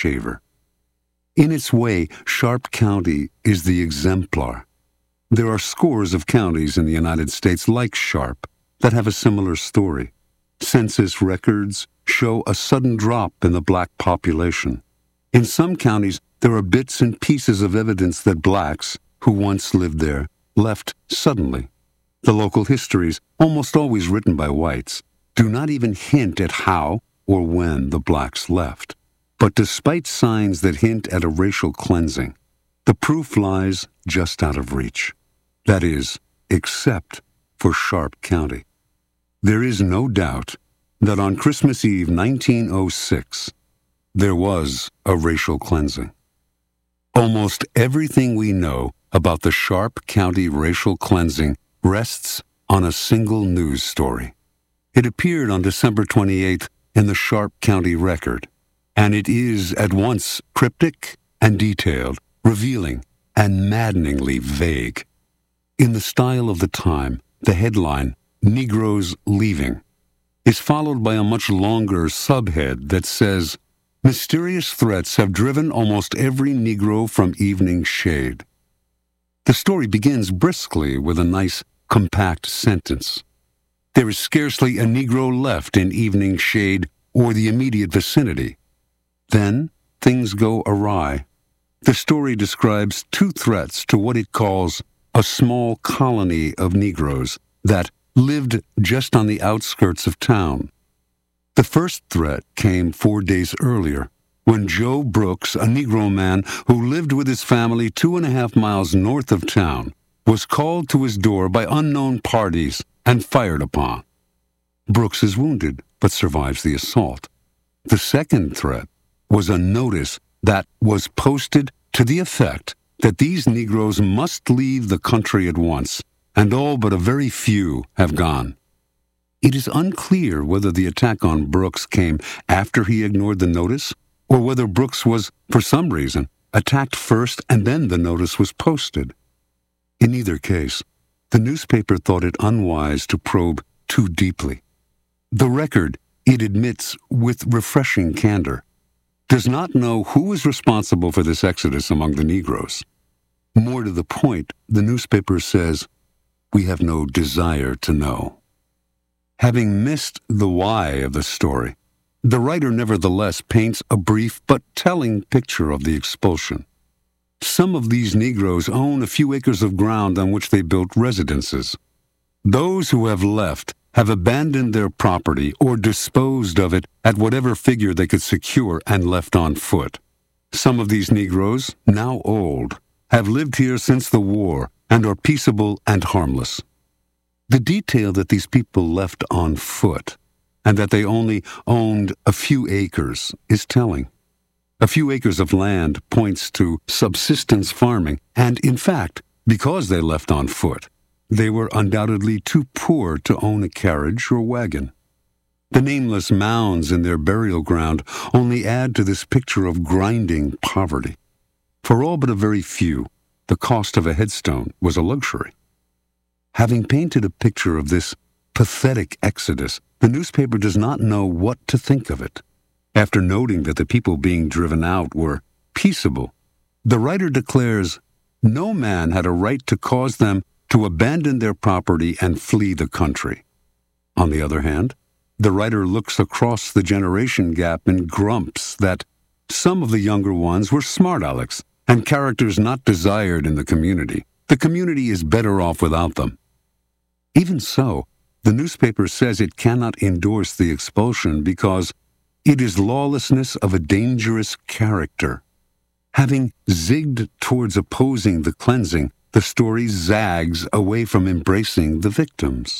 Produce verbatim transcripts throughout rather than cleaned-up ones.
shaver. In its way, Sharp County is the exemplar. There are scores of counties in the United States like Sharp that have a similar story. Census records show a sudden drop in the black population. In some counties, there are bits and pieces of evidence that blacks, who once lived there, left suddenly. The local histories, almost always written by whites, do not even hint at how or when the blacks left. But despite signs that hint at a racial cleansing, the proof lies just out of reach. That is, except for Sharp County. There is no doubt that on Christmas Eve nineteen oh six, there was a racial cleansing. Almost everything we know about the Sharp County racial cleansing rests on a single news story. It appeared on December twenty-eighth in the Sharp County Record, and it is at once cryptic and detailed, revealing and maddeningly vague. In the style of the time, the headline, Negroes Leaving, is followed by a much longer subhead that says, Mysterious threats have driven almost every Negro from evening shade. The story begins briskly with a nice, compact sentence. There is scarcely a Negro left in evening shade or the immediate vicinity. Then things go awry. The story describes two threats to what it calls a small colony of Negroes that lived just on the outskirts of town. The first threat came four days earlier, when Joe Brooks, a Negro man who lived with his family two and a half miles north of town, was called to his door by unknown parties and fired upon. Brooks is wounded, but survives the assault. The second threat was a notice that was posted to the effect that these Negroes must leave the country at once, and all but a very few have gone. It is unclear whether the attack on Brooks came after he ignored the notice, or whether Brooks was, for some reason, attacked first and then the notice was posted. In either case, the newspaper thought it unwise to probe too deeply. The Record, it admits with refreshing candor, does not know who is responsible for this exodus among the Negroes. More to the point, the newspaper says, we have no desire to know. Having missed the why of the story, the writer nevertheless paints a brief but telling picture of the expulsion. Some of these Negroes own a few acres of ground on which they built residences. Those who have left have abandoned their property or disposed of it at whatever figure they could secure and left on foot. Some of these Negroes, now old, have lived here since the war and are peaceable and harmless. The detail that these people left on foot and that they only owned a few acres is telling. A few acres of land points to subsistence farming, and in fact, because they left on foot, they were undoubtedly too poor to own a carriage or wagon. The nameless mounds in their burial ground only add to this picture of grinding poverty. For all but a very few, the cost of a headstone was a luxury. Having painted a picture of this pathetic exodus, the newspaper does not know what to think of it. After noting that the people being driven out were peaceable, the writer declares no man had a right to cause them to abandon their property and flee the country. On the other hand, the writer looks across the generation gap and grumps that some of the younger ones were smart alecks and characters not desired in the community. The community is better off without them. Even so, the newspaper says it cannot endorse the expulsion because it is lawlessness of a dangerous character. Having zigged towards opposing the cleansing, the story zags away from embracing the victims.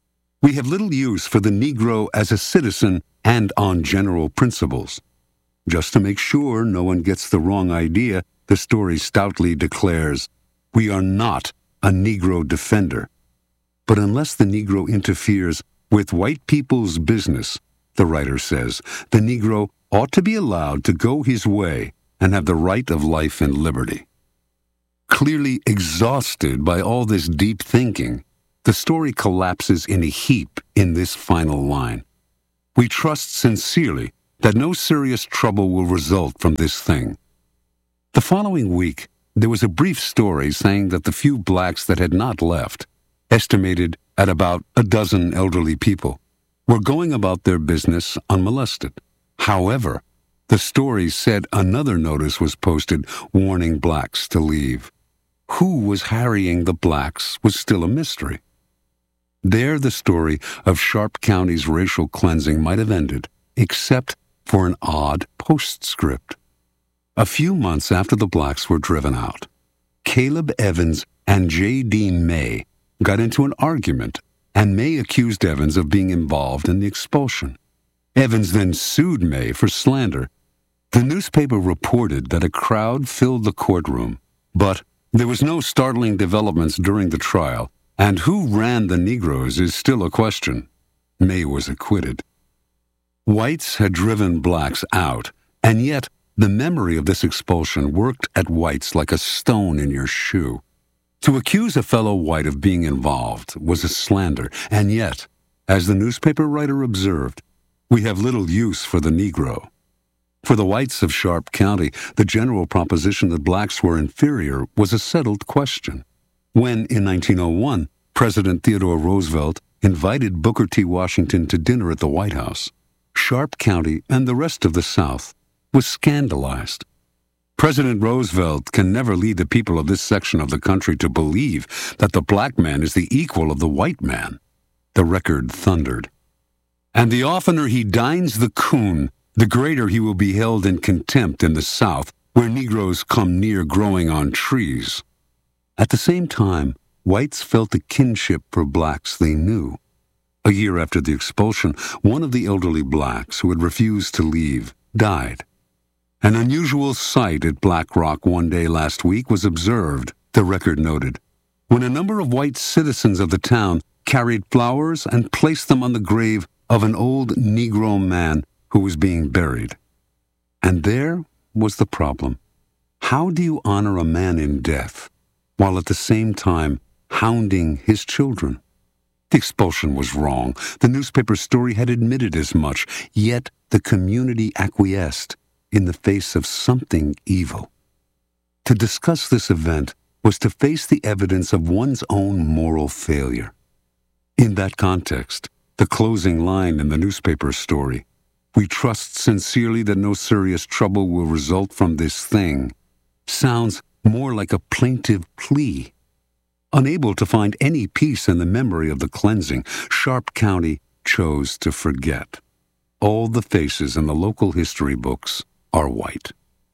We have little use for the Negro as a citizen and on general principles. Just to make sure no one gets the wrong idea, the story stoutly declares, we are not a Negro defender. But unless the Negro interferes with white people's business, the writer says, the Negro ought to be allowed to go his way and have the right of life and liberty. Clearly exhausted by all this deep thinking, the story collapses in a heap in this final line. We trust sincerely that no serious trouble will result from this thing. The following week, there was a brief story saying that the few blacks that had not left, estimated at about a dozen elderly people, were going about their business unmolested. However, the story said another notice was posted warning blacks to leave. Who was harrying the blacks was still a mystery. There the story of Sharp County's racial cleansing might have ended, except for an odd postscript. A few months after the blacks were driven out, Caleb Evans and J D May got into an argument, and May accused Evans of being involved in the expulsion. Evans then sued May for slander. The newspaper reported that a crowd filled the courtroom, but there was no startling developments during the trial, and who ran the Negroes is still a question. May was acquitted. Whites had driven blacks out, and yet the memory of this expulsion worked at whites like a stone in your shoe. To accuse a fellow white of being involved was a slander, and yet, as the newspaper writer observed, we have little use for the Negro. For the whites of Sharp County, the general proposition that blacks were inferior was a settled question. When, in nineteen oh one, President Theodore Roosevelt invited Booker T. Washington to dinner at the White House, Sharp County and the rest of the South was scandalized. President Roosevelt can never lead the people of this section of the country to believe that the black man is the equal of the white man. The record thundered. And the oftener he dines the coon, the greater he will be held in contempt in the South, where Negroes come near growing on trees. At the same time, whites felt a kinship for blacks they knew. A year after the expulsion, one of the elderly blacks who had refused to leave died. An unusual sight at Black Rock one day last week was observed, the record noted, when a number of white citizens of the town carried flowers and placed them on the grave of an old Negro man who was being buried. And there was the problem. How do you honor a man in death while at the same time hounding his children? The expulsion was wrong. The newspaper story had admitted as much, yet the community acquiesced in the face of something evil. To discuss this event was to face the evidence of one's own moral failure. In that context, the closing line in the newspaper story, "We trust sincerely that no serious trouble will result from this thing," sounds more like a plaintive plea. Unable to find any peace in the memory of the cleansing, Sharp County chose to forget. All the faces in the local history books are white.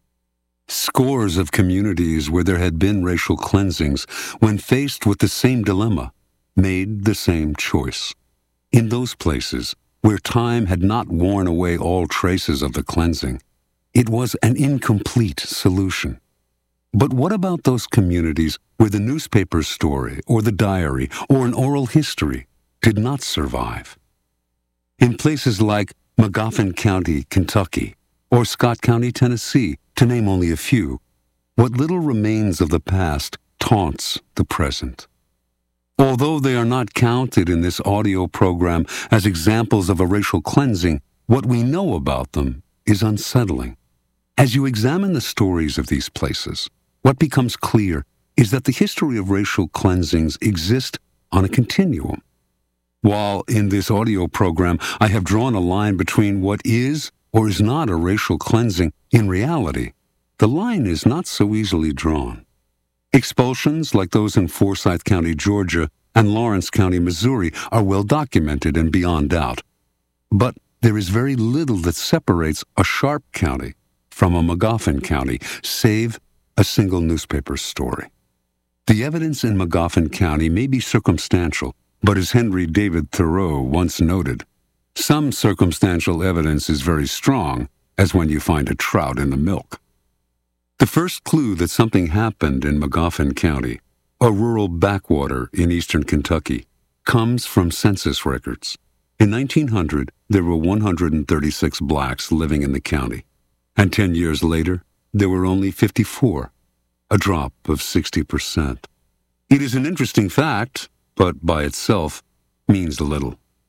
Scores of communities where there had been racial cleansings, when faced with the same dilemma, made the same choice. In those places, where time had not worn away all traces of the cleansing, it was an incomplete solution. But what about those communities where the newspaper story or the diary or an oral history did not survive? In places like Magoffin County, Kentucky, or Scott County, Tennessee, to name only a few, what little remains of the past taunts the present. Although they are not counted in this audio program as examples of a racial cleansing, what we know about them is unsettling. As you examine the stories of these places, what becomes clear is that the history of racial cleansings exists on a continuum. While in this audio program I have drawn a line between what is or is not a racial cleansing, in reality, the line is not so easily drawn. Expulsions like those in Forsyth County, Georgia, and Lawrence County, Missouri, are well documented and beyond doubt. But there is very little that separates a Sharp County from a Magoffin County, save a single newspaper story. The evidence in Magoffin County may be circumstantial, but as Henry David Thoreau once noted, some circumstantial evidence is very strong, as when you find a trout in the milk. The first clue that something happened in Magoffin County, a rural backwater in eastern Kentucky, comes from census records. In nineteen hundred, there were one hundred thirty-six blacks living in the county, and ten years later, there were only fifty-four, a drop of sixty percent. It is an interesting fact, but by itself means little.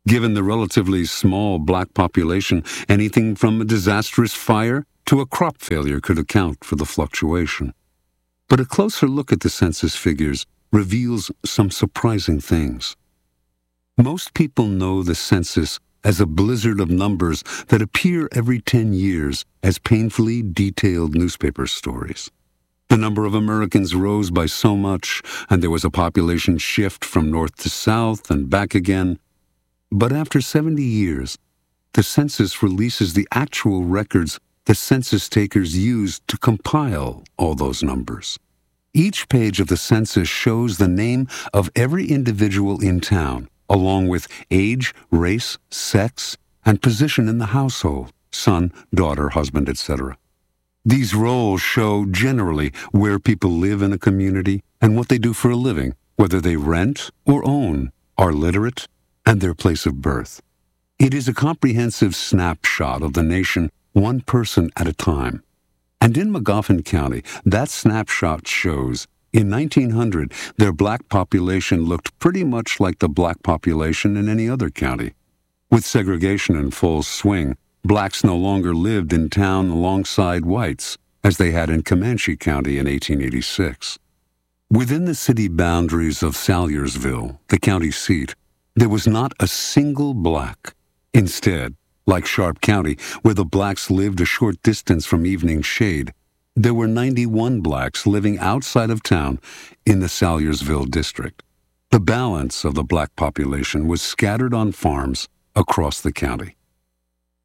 Given the relatively small black population, anything from a disastrous fire to a crop failure could account for the fluctuation. But a closer look at the census figures reveals some surprising things. Most people know the census as a blizzard of numbers that appear every ten years as painfully detailed newspaper stories. The number of Americans rose by so much, and there was a population shift from north to south and back again. But after seventy years, the census releases the actual records the census takers used to compile all those numbers. Each page of the census shows the name of every individual in town, along with age, race, sex, and position in the household, son, daughter, husband, et cetera. These rolls show generally where people live in a community and what they do for a living, whether they rent or own, are literate, and their place of birth. It is a comprehensive snapshot of the nation, one person at a time. And in Magoffin County, that snapshot shows in nineteen hundred, their black population looked pretty much like the black population in any other county. With segregation in full swing, blacks no longer lived in town alongside whites, as they had in Comanche County in eighteen eighty-six. Within the city boundaries of Salyersville, the county seat, there was not a single black. Instead, like Sharp County, where the blacks lived a short distance from evening shade, there were ninety-one blacks living outside of town in the Salyersville district. The balance of the black population was scattered on farms across the county.